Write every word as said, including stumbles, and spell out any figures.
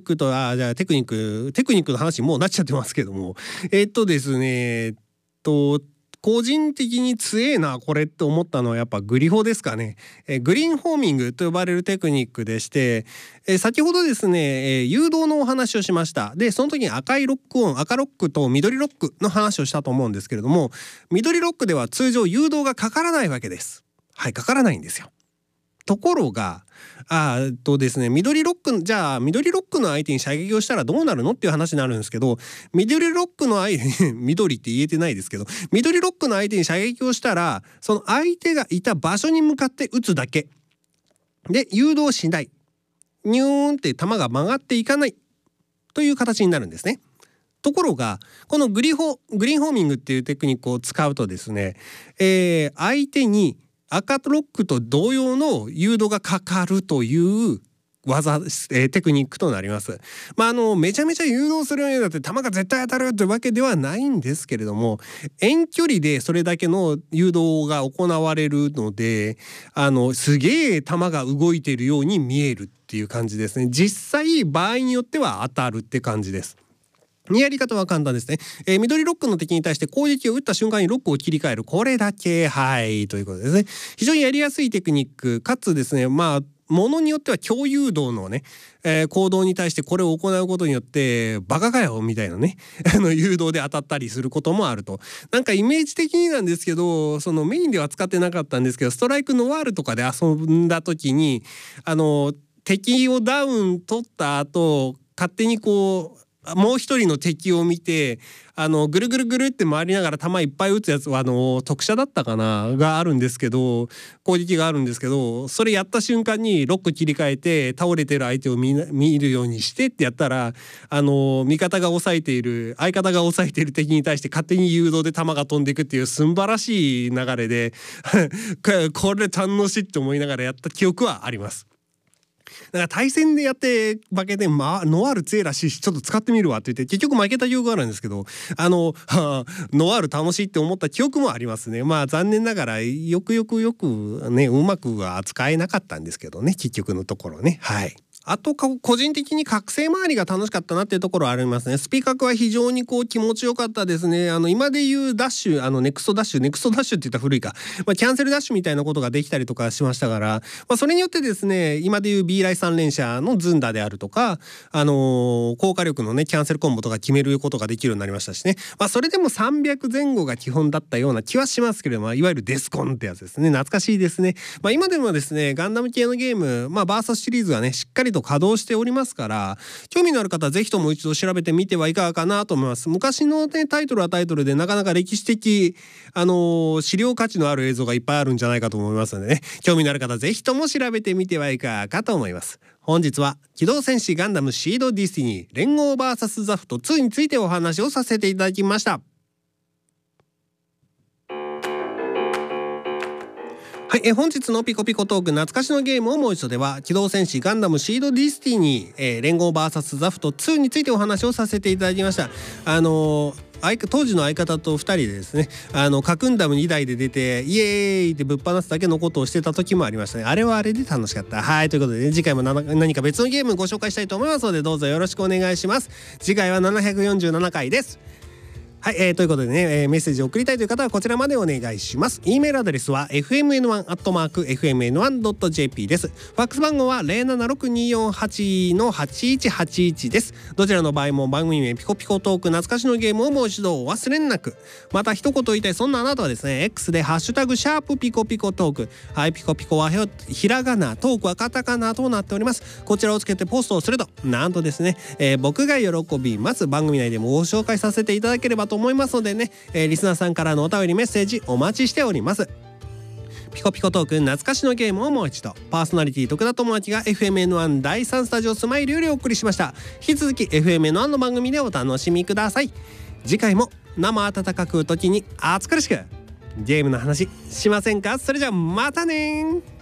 クとあじゃあテクニックテクニックの話にもうなっちゃってますけども、えっとですねえっと個人的に強えなこれって思ったのはやっぱグリホですかね。えグリーンホーミングと呼ばれるテクニックでして、え先ほどですね、え誘導のお話をしました。でその時に赤いロックオン赤ロックと緑ロックの話をしたと思うんですけれども、緑ロックでは通常誘導がかからないわけです。はい、かからないんですよ。ところがあーっとですね緑ロックじゃあ緑ロックの相手に射撃をしたらどうなるのっていう話になるんですけど、緑ロックの相手緑って言えてないですけど、緑ロックの相手に射撃をしたらその相手がいた場所に向かって撃つだけで誘導しない、ニューンって弾が曲がっていかないという形になるんですね。ところがこのグリホグリーンホーミングっていうテクニックを使うとですね、えー、相手に赤ロックと同様の誘導がかかるという技、えー、テクニックとなります。まああのめちゃめちゃ誘導するようになって弾が絶対当たるというわけではないんですけれども、遠距離でそれだけの誘導が行われるので、あのすげえ弾が動いているように見えるっていう感じですね。実際場合によっては当たるって感じです。やり方は簡単ですね、えー、緑ロックの敵に対して攻撃を打った瞬間にロックを切り替える、これだけはいということですね。非常にやりやすいテクニックかつですね、まあものによっては強誘導のね、えー、行動に対してこれを行うことによってバカかよみたいなねあの誘導で当たったりすることもあると。なんかイメージ的になんですけど、そのメインでは使ってなかったんですけど、ストライクノワールとかで遊んだ時にあの敵をダウン取った後勝手にこうもう一人の敵を見てあのぐるぐるぐるって回りながら弾いっぱい撃つやつはあの特殊だったかながあるんですけど、攻撃があるんですけど、それやった瞬間にロック切り替えて倒れてる相手を 見, 見るようにしてってやったら、あの味方が抑えている相方が抑えている敵に対して勝手に誘導で弾が飛んでいくっていう素晴らしい流れでこれ楽しいって思いながらやった記憶はあります。だから対戦でやって負けて、まあ、ノワール強いらしいしちょっと使ってみるわって言って結局負けた記憶があるんですけど、あの、はあ、ノワール楽しいって思った記憶もありますね。まあ残念ながらよくよくよくねうまくは扱えなかったんですけどね、結局のところね。はい。あと個人的に覚醒周りが楽しかったなっていうところはありますね。スピカクは非常にこう気持ちよかったですね。あの今でいうダッシュ、あのネクストダッシュネクストダッシュって言ったら古いか、まあ、キャンセルダッシュみたいなことができたりとかしましたから、まあ、それによってですね今でいう B ライさん連射のズンダであるとか、あのー、高火力のねキャンセルコンボとか決めることができるようになりましたしね。まあ、それでもさんびゃくぜん後が基本だったような気はしますけれども、いわゆるデスコンってやつですね。懐かしいですね。まあ、今でもですねガンダム系のゲーム、まあ、バーサスシリーズがねしっかりと稼働しておりますから、興味のある方はぜひとも一度調べてみてはいかがかなと思います。昔の、ね、タイトルはタイトルでなかなか歴史的、あのー、資料価値のある映像がいっぱいあるんじゃないかと思いますのでね、興味のある方はぜひとも調べてみてはいかがかと思います。本日は機動戦士ガンダムシードディスティニー連合 ブイエス ザフトツーについてお話をさせていただきました。はい、え本日のピコピコトーク懐かしのゲームをもう一度では機動戦士ガンダムシードディスティニー、えー、連合 ブイエス ザフトツーについてお話をさせていただきました。あのー、当時の相方とふたりでですね、あのカクンダムにだいで出てイエーイってぶっ放すだけのことをしてた時もありましたね。あれはあれで楽しかった。はい、ということで、ね、次回も何か別のゲームご紹介したいと思いますのでどうぞよろしくお願いします。次回はななひゃくよんじゅうななかいです。はい、えー、ということでね、えー、メッセージを送りたいという方はこちらまでお願いします。 E メールアドレスは エフエムエヌワン アットマーク エフエムエヌワン ドット ジェーピー です。ファックス番号は ゼロななろくによんはち のはちいちはちいち です。どちらの場合も番組名ピコピコトーク懐かしのゲームをもう一度お忘れなく。また一言言いたいそんなあなたはですね X でハッシュタグシャープピコピコトーク、はい、ピコピコはひらがな、トークはカタカナとなっております。こちらをつけてポストをするとなんとですね、えー、僕が喜びます。番組内でもご紹介させていただければと思いますのでね、えー、リスナーさんからのお便りメッセージお待ちしております。ピコピコトーク懐かしのゲームをもう一度。パーソナリティ徳田智明が エフエムエヌワン だいさんスタジオスマイルよりお送りしました。引き続き エフエムエヌワン の番組でお楽しみください。次回も生温かく時に暑苦しくゲームの話しませんか。それじゃあまたね。